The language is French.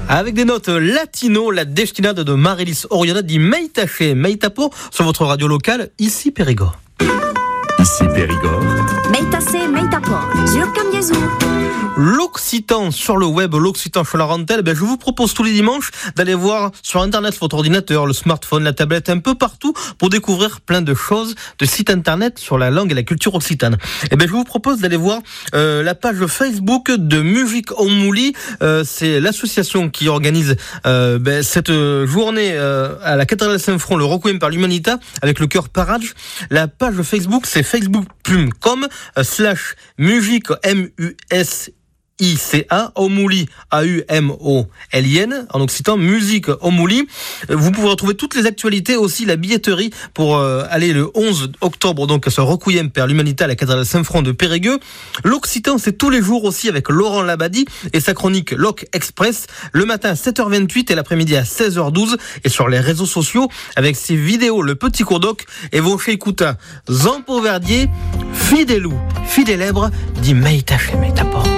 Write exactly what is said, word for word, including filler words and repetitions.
Avec des notes latino, la destinade de Marilis Oriana di Meitache, Meitapo, sur votre radio locale, ici Périgord. Ici Périgord. Meitasse, Meitapo, sur Cambiezou. L'Occitan sur le web, l'Occitan sur la rentelle, ben je vous propose tous les dimanches d'aller voir sur internet votre ordinateur, le smartphone, la tablette, un peu partout pour découvrir plein de choses, de sites internet sur la langue et la culture occitane. Et ben je vous propose d'aller voir euh, la page Facebook de Musique au Mouli. Euh, c'est l'association qui organise euh, ben, cette journée euh, à la cathédrale Saint-Front, le Requiem par l'Humanita, avec le chœur Parage. La page Facebook, c'est facebook point com euh, slash musique M U S I C A, Aumouli, A U M O L I N, en occitan, musique Aumouli. Vous pouvez retrouver toutes les actualités, aussi la billetterie pour euh, aller le onze octobre, donc à ce Requiem per l'Humanita à la cathédrale Saint-Front de Périgueux. L'Occitan, c'est tous les jours aussi avec Laurent Labadie et sa chronique Loc Express, le matin à sept heures vingt-huit et l'après-midi à seize heures douze, et sur les réseaux sociaux avec ses vidéos Le Petit Cours d'Oc et vos chez écouta Zampo Verdier, Fidelou, Fidélèbre, dit Meitache, Meitapo.